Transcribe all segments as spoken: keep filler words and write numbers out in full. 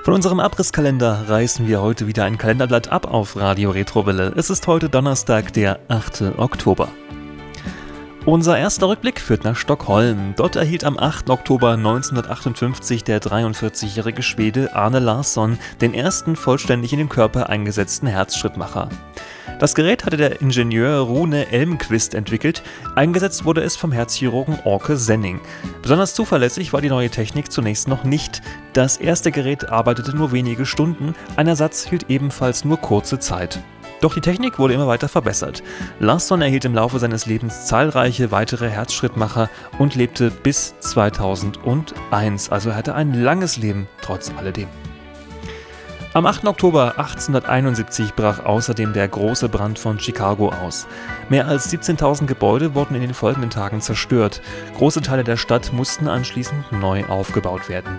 Von unserem Abrisskalender reißen wir heute wieder ein Kalenderblatt ab auf Radio Retrowelle. Es ist heute Donnerstag, der achte Oktober. Unser erster Rückblick führt nach Stockholm. Dort erhielt am achten Oktober neunzehnhundertachtundfünfzig der dreiundvierzigjährige Schwede Arne Larsson den ersten vollständig in den Körper eingesetzten Herzschrittmacher. Das Gerät hatte der Ingenieur Rune Elmqvist entwickelt, eingesetzt wurde es vom Herzchirurgen Orke Senning. Besonders zuverlässig war die neue Technik zunächst noch nicht. Das erste Gerät arbeitete nur wenige Stunden, ein Ersatz hielt ebenfalls nur kurze Zeit. Doch die Technik wurde immer weiter verbessert. Larsson erhielt im Laufe seines Lebens zahlreiche weitere Herzschrittmacher und lebte bis zweitausendeins, also er hatte ein langes Leben trotz alledem. Am achten Oktober achtzehnhunderteinundsiebzig brach außerdem der große Brand von Chicago aus. Mehr als siebzehntausend Gebäude wurden in den folgenden Tagen zerstört. Große Teile der Stadt mussten anschließend neu aufgebaut werden.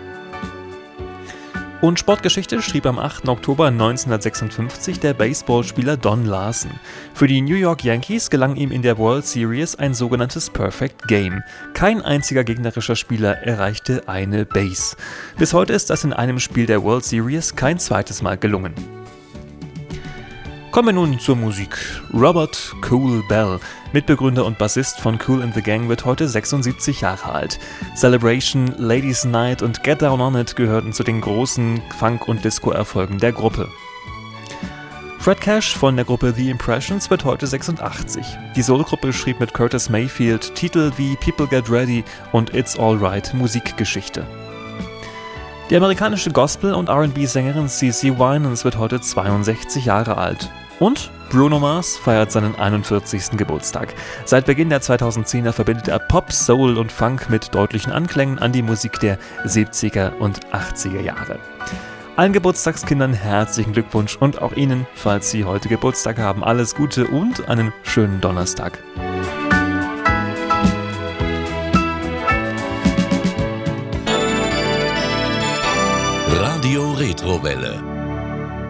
Und Sportgeschichte schrieb am achten Oktober neunzehnhundertsechsundfünfzig der Baseballspieler Don Larsen. Für die New York Yankees gelang ihm in der World Series ein sogenanntes Perfect Game. Kein einziger gegnerischer Spieler erreichte eine Base. Bis heute ist das in einem Spiel der World Series kein zweites Mal gelungen. Kommen wir nun zur Musik. Robert Cool Bell, Mitbegründer und Bassist von Kool and the Gang, wird heute sechsundsiebzig Jahre alt. Celebration, Ladies Night und Get Down on It gehörten zu den großen Funk- und Disco-Erfolgen der Gruppe. Fred Cash von der Gruppe The Impressions wird heute sechsundachtzig. Die Soul-Gruppe schrieb mit Curtis Mayfield Titel wie People Get Ready und It's Alright Musikgeschichte. Die amerikanische Gospel- und R and B-Sängerin CeCe Winans wird heute zweiundsechzig Jahre alt. Und Bruno Mars feiert seinen einundvierzigsten Geburtstag. Seit Beginn der zweitausendzehner verbindet er Pop, Soul und Funk mit deutlichen Anklängen an die Musik der siebziger und achtziger Jahre. Allen Geburtstagskindern herzlichen Glückwunsch und auch Ihnen, falls Sie heute Geburtstag haben, alles Gute und einen schönen Donnerstag. Radio Retrowelle.